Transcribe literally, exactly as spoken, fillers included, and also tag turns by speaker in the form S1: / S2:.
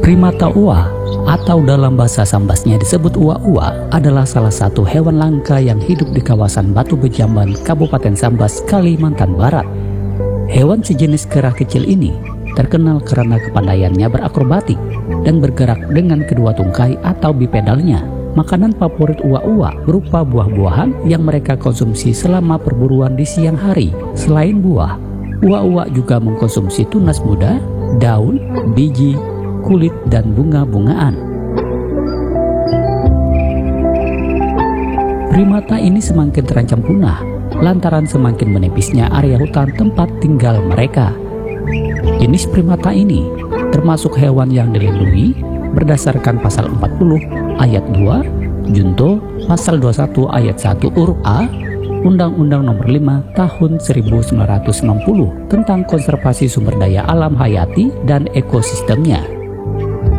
S1: Primata ua atau dalam bahasa Sambasnya disebut ua-ua adalah salah satu hewan langka yang hidup di kawasan Batu Bejamban, Kabupaten Sambas, Kalimantan Barat. Hewan sejenis kera kecil ini terkenal karena kepandaiannya berakrobatik dan bergerak dengan kedua tungkai atau bipedalnya. Makanan favorit ua-ua berupa buah-buahan yang mereka konsumsi selama perburuan di siang hari. Selain buah, ua-ua juga mengkonsumsi tunas muda, daun, biji, kulit, dan bunga-bungaan. Primata ini semakin terancam punah lantaran semakin menipisnya area hutan tempat tinggal mereka. Jenis primata ini termasuk hewan yang dilindungi berdasarkan pasal empat puluh ayat dua Junto pasal dua puluh satu ayat satu huruf A Undang-Undang Nomor lima Tahun seribu sembilan ratus enam puluh tentang konservasi sumber daya alam hayati dan ekosistemnya.